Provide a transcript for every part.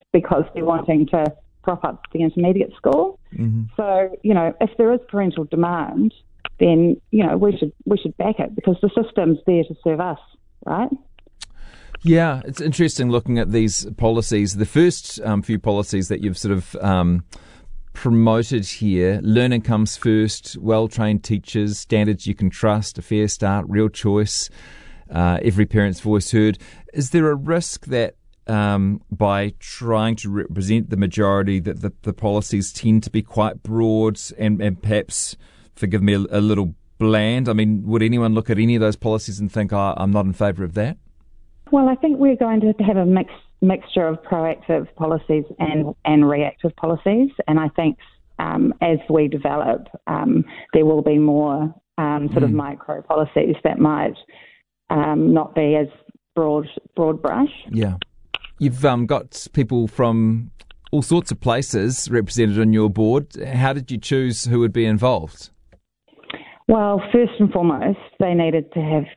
because they're wanting to prop up the intermediate school. Mm-hmm. So, if there is parental demand, then, we should back it because the system's there to serve us, right? Yeah, it's interesting looking at these policies. The first few policies that you've sort of promoted here: learning comes first, well-trained teachers, standards you can trust, a fair start, real choice, every parent's voice heard. Is there a risk that by trying to represent the majority that the policies tend to be quite broad and perhaps, forgive me, a little bland? I mean, would anyone look at any of those policies and think, I'm not in favour of that? Well, I think we're going to have a mixture of proactive policies and reactive policies. And I think as we develop, there will be more sort of micro policies that might not be as broad brush. Yeah. You've got people from all sorts of places represented on your board. How did you choose who would be involved? Well, first and foremost, they needed to have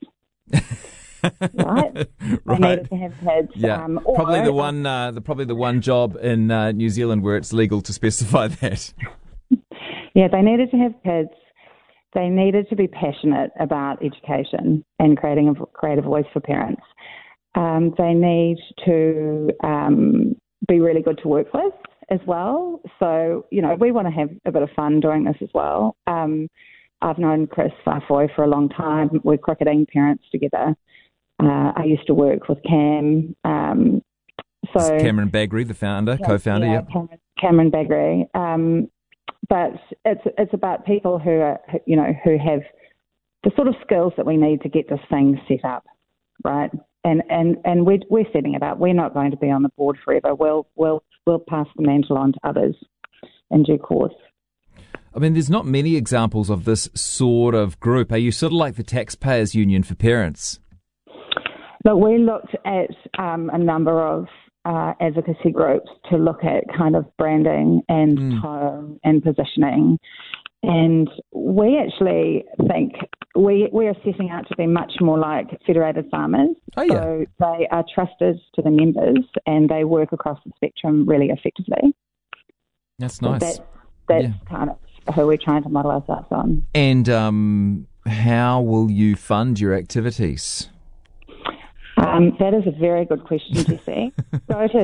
kids. Right? They needed to have kids. Yeah. Probably the one job in New Zealand where it's legal to specify that. Yeah, they needed to have kids. They needed to be passionate about education and creating a creative voice for parents. They need to be really good to work with as well. So, we want to have a bit of fun doing this as well. I've known Chris Farfoy for a long time. We're cricketing parents together. I used to work with Cam. Cameron Baggery, the co-founder. Yeah, Cameron Baggery. But it's about people who have the sort of skills that we need to get this thing set up, right? And we're setting it up. We're not going to be on the board forever. We'll pass the mantle on to others in due course. I mean, there's not many examples of this sort of group. Are you sort of like the Taxpayers Union for parents? But we looked at a number of advocacy groups to look at kind of branding and tone and positioning. And we actually think we are setting out to be much more like Federated Farmers. Oh, yeah. So they are trusted to the members and they work across the spectrum really effectively. That's nice. So that's kind of who we're trying to model ourselves on. And how will you fund your activities? That is a very good question, Jesse. Go to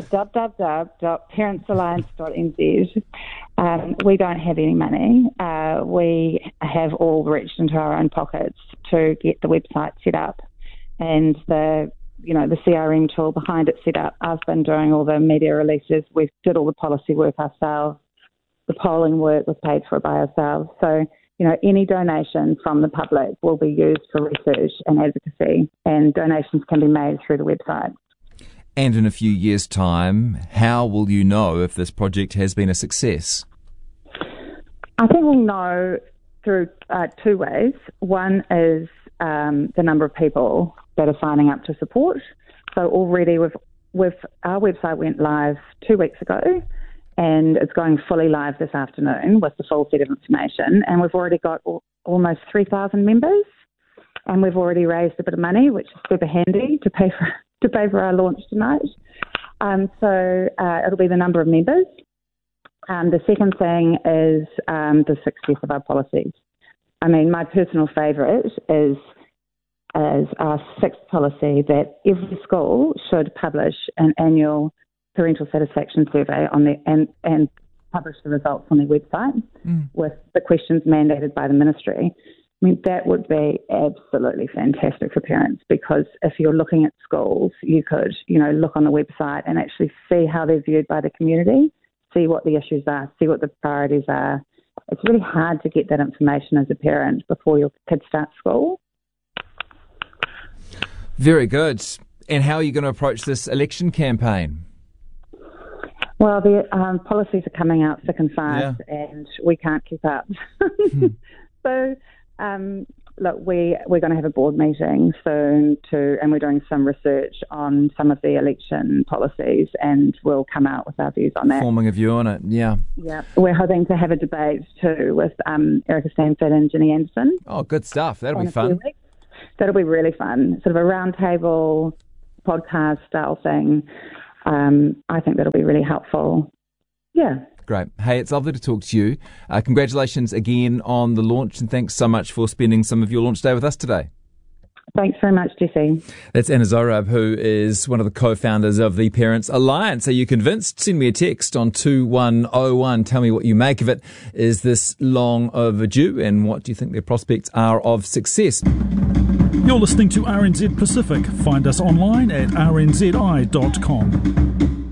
www.parentsalliance.nz. We don't have any money. We have all reached into our own pockets to get the website set up and the CRM tool behind it set up. I've been doing all the media releases. We did all the policy work ourselves. The polling work was paid for by ourselves. So, any donation from the public will be used for research and advocacy, and donations can be made through the website. And in a few years' time, how will you know if this project has been a success? I think we'll know through two ways. One is the number of people that are signing up to support. So already our website went live 2 weeks ago, and it's going fully live this afternoon with the full set of information. And we've already got almost 3,000 members, and we've already raised a bit of money, which is super handy to pay for our launch tonight. So it'll be the number of members. The second thing is the success of our policies. I mean, my personal favourite is our sixth policy that every school should publish an annual parental satisfaction survey and publish the results on their website with the questions mandated by the ministry. I mean, that would be absolutely fantastic for parents, because if you're looking at schools, you could, look on the website and actually see how they're viewed by the community, see what the issues are, see what the priorities are. It's really hard to get that information as a parent before your kids start school. Very good. And how are you going to approach this election campaign? Well, the policies are coming out thick and fast, and we can't keep up. So, look, we're going to have a board meeting soon and we're doing some research on some of the election policies, and we'll come out with our views on that. Forming a view on it, yeah. Yeah, we're hoping to have a debate too with Erica Stanford and Jenny Anderson. Oh, good stuff. That'll be fun. That'll be really fun. Sort of a roundtable podcast style thing. I think that'll be really helpful. Yeah. Great. Hey, it's lovely to talk to you. Congratulations again on the launch, and thanks so much for spending some of your launch day with us today. Thanks very much, Jesse. That's Anna Zorab, who is one of the co-founders of the Parents Alliance. Are you convinced? Send me a text on 2101. Tell me what you make of it. Is this long overdue, and what do you think their prospects are of success? You're listening to RNZ Pacific. Find us online at rnzi.com.